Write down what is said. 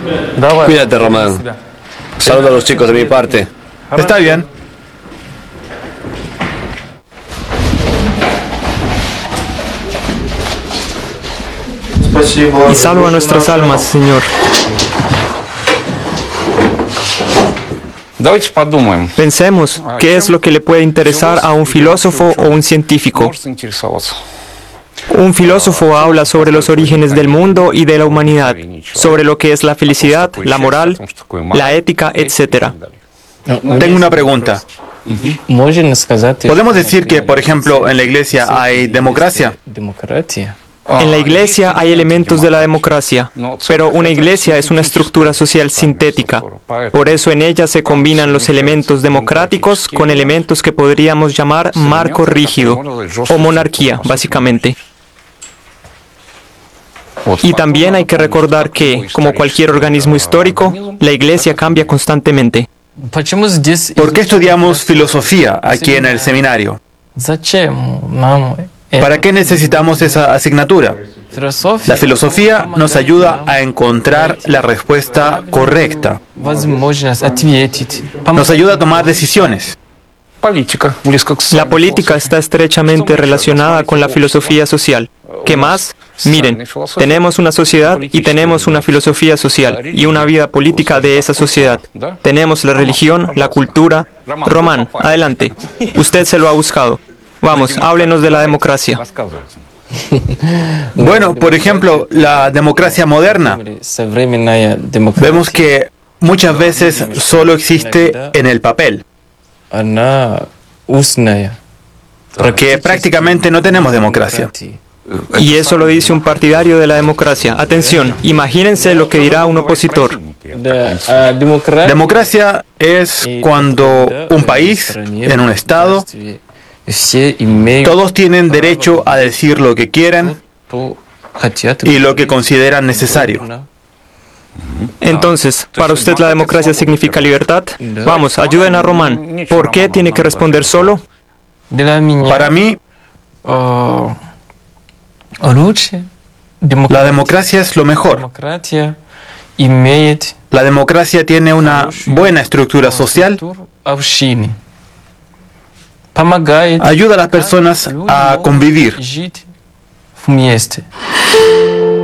Cuídate, Román. Saluda a los chicos de mi parte. Está bien. Y salva nuestras almas, Señor. Pensemos, ¿qué es lo que le puede interesar a un filósofo o un científico? Un filósofo habla sobre los orígenes del mundo y de la humanidad, sobre lo que es la felicidad, la moral, la ética, etc. Tengo una pregunta. ¿Podemos decir que, por ejemplo, en la iglesia hay democracia? En la iglesia hay elementos de la democracia, pero una iglesia es una estructura social sintética. Por eso en ella se combinan los elementos democráticos con elementos que podríamos llamar marco rígido o monarquía, básicamente. Y también hay que recordar que, como cualquier organismo histórico, la iglesia cambia constantemente. ¿Por qué estudiamos filosofía aquí en el seminario? ¿Para qué necesitamos esa asignatura? La filosofía nos ayuda a encontrar la respuesta correcta. Nos ayuda a tomar decisiones. La política está estrechamente relacionada con la filosofía social. ¿Qué más? Miren, tenemos una sociedad y tenemos una filosofía social y una vida política de esa sociedad. Tenemos la religión, la cultura. Román, adelante. Usted se lo ha buscado. Vamos, háblenos de la democracia. Bueno, por ejemplo, la democracia moderna. Vemos que muchas veces solo existe en el papel. Que prácticamente no tenemos democracia. Y eso lo dice un partidario de la democracia. Atención, imagínense lo que dirá un opositor. Democracia es cuando un país, en un estado, todos tienen derecho a decir lo que quieran y lo que consideran necesario. Entonces, ¿para usted la democracia significa libertad? Vamos, ayuden a Román. ¿Por qué tiene que responder solo? Para mí, la democracia es lo mejor. La democracia tiene una buena estructura social. Ayuda a las personas a convivir.